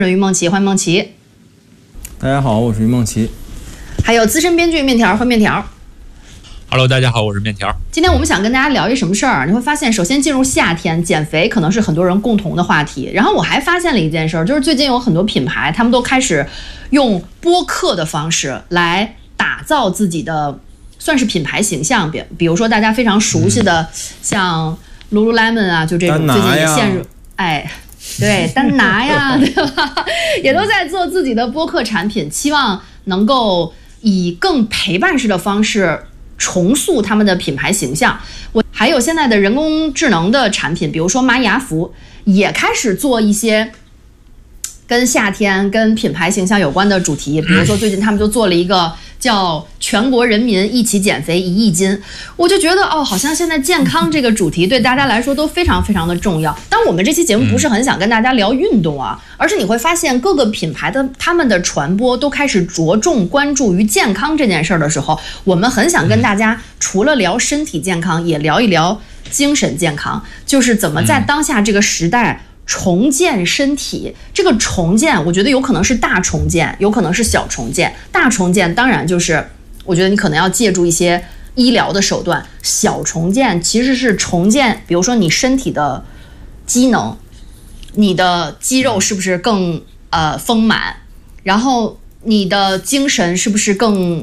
于梦琪，欢迎梦琪。 大家好，我是于梦琪。 还有资深编剧面条和面条。 Hello， 大家好，我是面条。 今天我们想跟大家聊一什么事儿？你会发现，首先进入夏天，减肥可能是很多人共同的话题。然后我还发现了一件事儿，就是最近有很多品牌，他们都开始用播客的方式来打造自己的，算是品牌形象。比如说大家非常熟悉的，像 Lululemon 啊，就这种最近也陷入，对，丹拿呀，对吧？也都在做自己的播客产品，期望能够以更陪伴式的方式重塑他们的品牌形象。还有现在的人工智能的产品，比如说蚂蚁牙服，也开始做一些跟夏天、跟品牌形象有关的主题。比如说最近他们就做了一个叫“全国人民一起减肥1亿斤”，我就觉得好像现在健康这个主题对大家来说都非常非常的重要。但我们这期节目不是很想跟大家聊运动啊，而是你会发现各个品牌的他们的传播都开始着重关注于健康这件事儿的时候，我们很想跟大家除了聊身体健康，也聊一聊精神健康，就是怎么在当下这个时代重建身体。这个重建我觉得有可能是大重建，有可能是小重建。大重建当然就是我觉得你可能要借助一些医疗的手段，小重建其实是重建，比如说你身体的机能，你的肌肉是不是更丰满，然后你的精神是不是更